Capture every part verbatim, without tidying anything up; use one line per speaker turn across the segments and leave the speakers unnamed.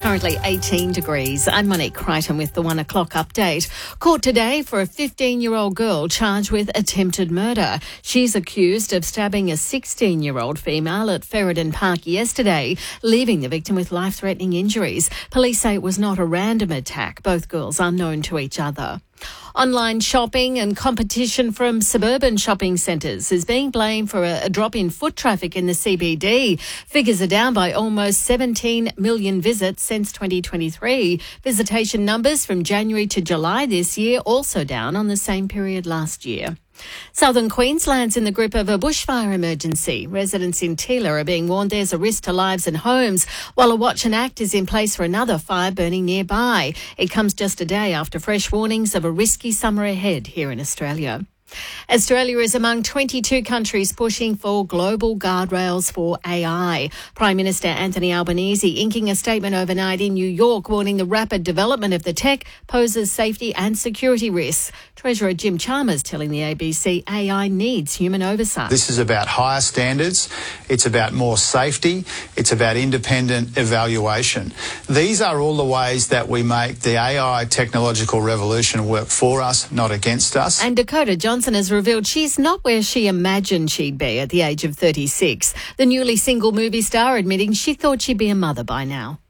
currently eighteen degrees. I'm Monique Crichton with the one o'clock update. Court today for a fifteen-year-old girl charged with attempted murder. She's accused of stabbing a sixteen-year-old female at Ferryden Park yesterday, leaving the victim with life-threatening injuries. Police say it was not a random attack. Both girls are known to each other. Online shopping and competition from suburban shopping centres is being blamed for a, a drop in foot traffic in the C B D. Figures are down by almost seventeen million visits since twenty twenty-three. Visitation numbers from January to July this year also down on the same period last year. Southern Queensland's in the grip of a bushfire emergency. Residents in Teela are being warned there's a risk to lives and homes, while a watch and act is in place for another fire burning nearby. It comes just a day after fresh warnings of a risky summer ahead here in Australia. Australia is among twenty-two countries pushing for global guardrails for A I. Prime Minister Anthony Albanese inking a statement overnight in New York warning the rapid development of the tech poses safety and security risks. Treasurer Jim Chalmers telling the A B C A I needs human oversight.
This is about higher standards. It's about more safety. It's about independent evaluation. These are all the ways that we make the A I technological revolution work for us, not against us.
And Dakota Johnson has revealed she's not where she imagined she'd be at the age of thirty-six. The newly single movie star admitting she thought she'd be a mother by now.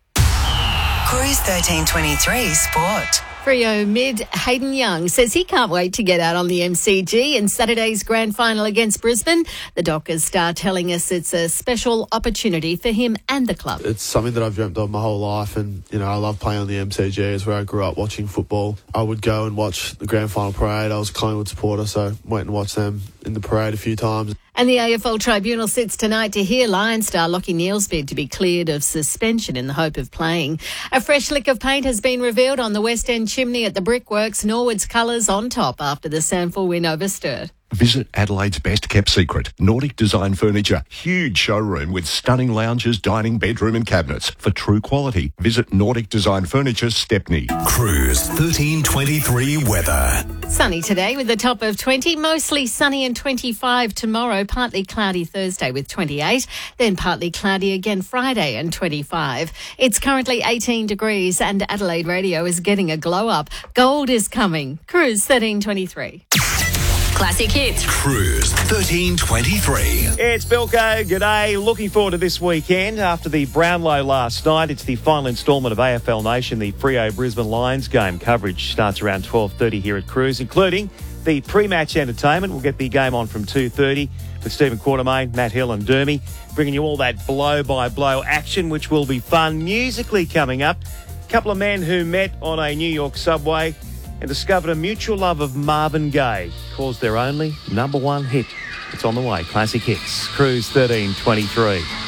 Cruise thirteen twenty-three Sport.
Freo mid Hayden Young says he can't wait to get out on the M C G in Saturday's grand final against Brisbane. The Dockers star telling us it's a special opportunity for him and the club.
It's something that I've dreamt of my whole life, and you know I love playing on the M C G. It's where I grew up watching football. I would go and watch the grand final parade. I was a Collingwood supporter, so went and watched them in the parade a few times.
And the A F L Tribunal sits tonight to hear Lions star Lachie Neale's bid to be cleared of suspension in the hope of playing. A fresh lick of paint has been revealed on the West End chimney at the Brickworks. Norwood's colours on top after the Sandford win over Sturt.
Visit Adelaide's best kept secret, Nordic Design Furniture. Huge showroom with stunning lounges, dining, bedroom and cabinets. For true quality, visit Nordic Design Furniture, Stepney.
Cruise thirteen twenty-three weather.
Sunny today with a top of twenty, mostly sunny and twenty-five tomorrow, partly cloudy Thursday with twenty-eight, then partly cloudy again Friday and twenty-five. It's currently eighteen degrees and Adelaide Radio is getting a glow up. Gold is coming. Cruise thirteen twenty-three.
Classic hits.
Cruise thirteen twenty-three.
It's Bilko. G'day. Looking forward to this weekend. After the Brownlow last night, it's the final instalment of A F L Nation, the Freo Brisbane Lions game. Coverage starts around twelve thirty here at Cruise, including the pre-match entertainment. We'll get the game on from two thirty with Stephen Quartermain, Matt Hill and Dermy, bringing you all that blow-by-blow action, which will be fun. Musically coming up, a couple of men who met on a New York subway and discovered a mutual love of Marvin Gaye, caused their only number one hit. It's on the way. Classic hits. Cruise thirteen twenty-three.